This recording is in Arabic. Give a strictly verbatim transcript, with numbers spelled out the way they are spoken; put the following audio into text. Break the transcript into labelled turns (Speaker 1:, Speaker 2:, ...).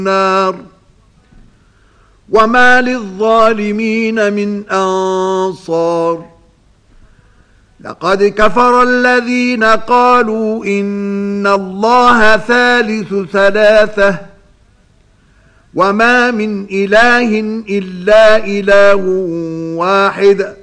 Speaker 1: النار وما للظالمين من أنصار. لقد كفر الذين قالوا إن الله ثالث ثلاثة وما من إله إلا إله واحد